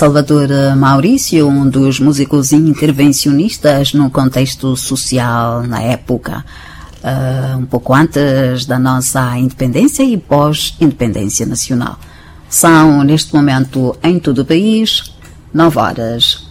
Salvador Maurício, um dos músicos intervencionistas no contexto social na época, um pouco antes da nossa independência e pós-independência nacional. São, neste momento, em todo o país, 9h.